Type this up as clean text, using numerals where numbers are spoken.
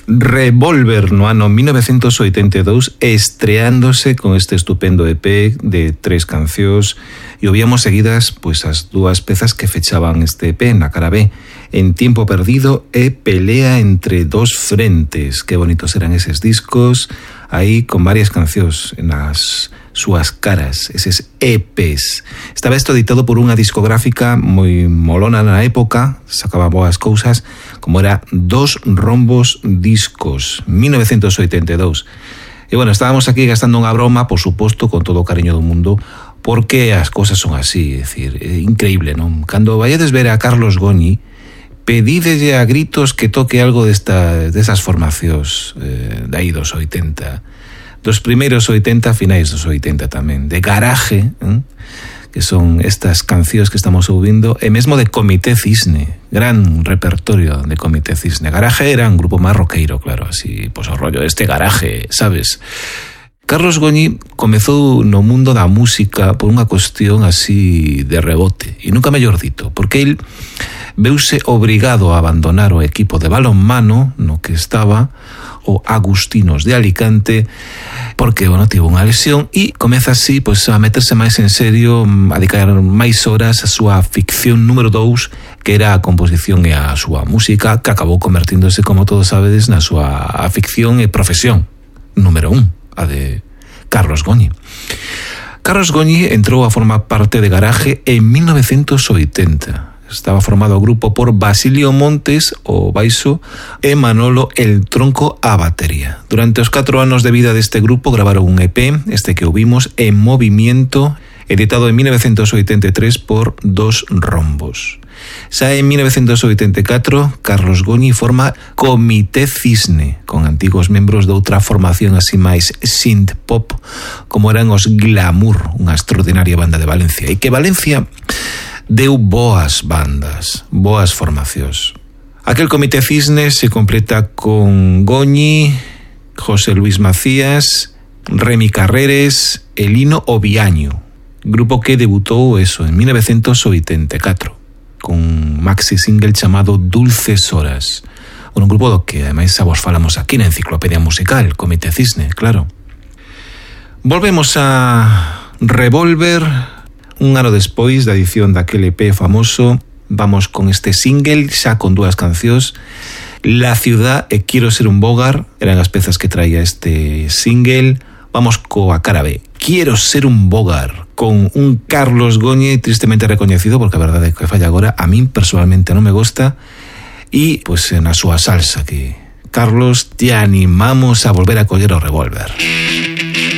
Revolver no ano 1982, estreándose con este estupendo EP de 3 cancións, e ouvíamos seguidas pois as 2 pezas que fechaban este EP na cara B, En tiempo perdido e Pelea entre 2 frentes. Que bonitos eran eses discos, aí con varias cancións nas súas caras, eses EPs. Estaba isto editado por unha discográfica moi molona na época, sacaba boas cousas, como era Dos Rombos Discos, 1982. E bueno, estábamos aquí gastando unha broma, por suposto, con todo o cariño do mundo, porque as cousas son así, é dicir, é increíble, non? Cando vayades ver a Carlos Goñi, pedídelle a gritos que toque algo desas formacións de aí dos 80, dos primeiros 80, finais dos 80 tamén, de Garaje, que son estas cancións que estamos ouvindo, e mesmo de Comité Cisne, gran repertorio de Comité Cisne. Garaje era un grupo máis roqueiro, claro, así, pois o rollo deste Garaje, sabes? Carlos Goñi comezou no mundo da música por unha cuestión así de rebote, e nunca mellor dito, porque el veuse obrigado a abandonar o equipo de balonmano no que estaba, o Agustinos de Alicante, porque, bueno, tivo unha lesión e comeza así pois, a meterse máis en serio, a dedicar máis horas a súa ficción número 2, que era a composición e a súa música, que acabou convertíndose, como todos sabedes, na súa aficción e profesión número 1, a de Carlos Goñi. Carlos Goñi entrou a formar parte de Garaje en 1980. Estaba formado o grupo por Basilio Montes, o baixo, e Manolo el Tronco a batería. Durante os 4 anos de vida deste grupo gravaron un EP, este que ouvimos, En Movimiento, editado en 1983 por Dos Rombos. Xa en 1984, Carlos Goñi forma Comité Cisne, con antigos membros de outra formación así máis synth-pop, como eran os Glamour, unha extraordinaria banda de Valencia, e que Valencia deu boas bandas, boas formacións. Aquel Comité Cisne se completa con Goñi, José Luis Macías, Remi Carreres e Lino Obiaño, grupo que debutou eso en 1984 con un maxi single chamado Dulces Horas, un grupo do que ademais xa vos falamos aquí na Enciclopedia Musical, Comité Cisne, claro. Volvemos a Revolver. Un ano despois da edición daquele EP famoso, vamos con este single, xa con 2 cancións, La Ciudad e Quiero Ser un Bogart, eran as pezas que traía este single. Vamos coa cara B, Quiero Ser un Bogart, con un Carlos Goñi tristemente recoñecido, porque a verdade é que falla agora, a min personalmente non me gusta, e pois na súa salsa, que Carlos, te animamos a volver a coller o Revolver.